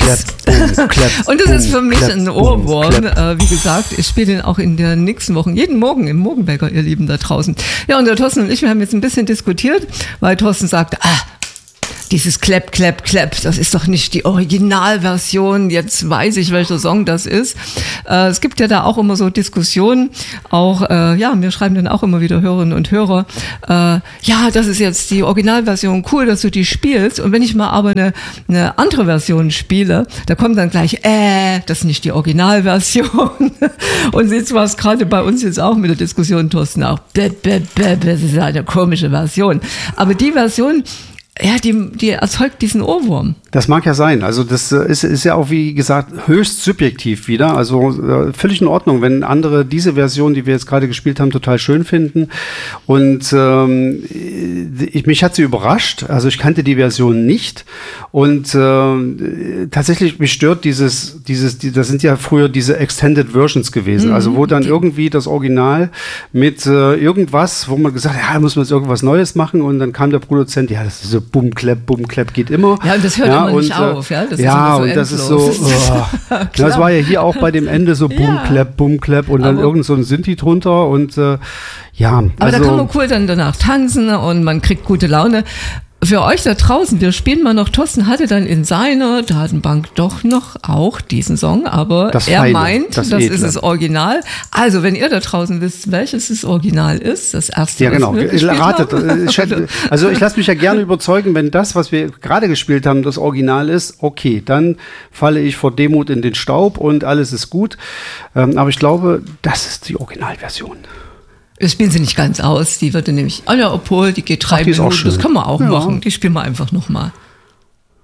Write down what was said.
Klapp, Klapp, und das ist für mich Klapp, ein Ohrwurm. Wie gesagt, ich spiele den auch in den nächsten Wochen, jeden Morgen im Morgenbäcker, ihr Lieben da draußen. Ja, und der Thorsten und ich, wir haben jetzt ein bisschen diskutiert, weil Thorsten sagte, dieses Clap, Clap, Clap, das ist doch nicht die Originalversion, jetzt weiß ich, welcher Song das ist. Es gibt ja da auch immer so Diskussionen, auch, mir schreiben dann auch immer wieder Hörerinnen und Hörer, das ist jetzt die Originalversion, cool, dass du die spielst, und wenn ich mal aber eine andere Version spiele, da kommt dann gleich, das ist nicht die Originalversion. Und jetzt war es gerade bei uns jetzt auch mit der Diskussion, Thorsten, auch, das ist eine komische Version. Aber die Version, die erzeugt diesen Ohrwurm. Das mag ja sein. Also das ist ja auch, wie gesagt, höchst subjektiv wieder. Also völlig in Ordnung, wenn andere diese Version, die wir jetzt gerade gespielt haben, total schön finden. Und mich hat sie überrascht. Also ich kannte die Version nicht. Und tatsächlich, mich stört das sind ja früher diese Extended Versions gewesen. Also wo dann irgendwie das Original mit irgendwas, wo man gesagt hat, muss man jetzt irgendwas Neues machen. Und dann kam der Produzent, das ist so Bum, Clap geht immer. Ja, und das hört immer nicht auf. Ja, das ist so das war ja hier auch bei dem Ende so Bum, Clap und dann irgend so ein Sinti drunter und Aber da kann man cool dann danach tanzen und man kriegt gute Laune. Für euch da draußen, wir spielen mal noch, Thorsten hatte dann in seiner Datenbank doch noch auch diesen Song, aber er meint, das ist das Original. Also, wenn ihr da draußen wisst, welches das Original ist, das erste, ja, genau. Ratet. Also, ich lasse mich ja gerne überzeugen, wenn das, was wir gerade gespielt haben, das Original ist, okay, dann falle ich vor Demut in den Staub und alles ist gut. Aber ich glaube, das ist die Originalversion. Das spielen sie nicht ganz aus. Die würde nämlich, obwohl, die geht 3 Minuten. Das kann man auch machen. Die spielen wir einfach nochmal.